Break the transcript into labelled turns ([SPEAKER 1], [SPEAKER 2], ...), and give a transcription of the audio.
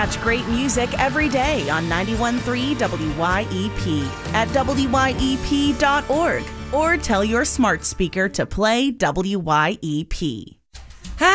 [SPEAKER 1] Catch great music every day on 91.3 WYEP at WYEP.org or tell your smart speaker to play WYEP.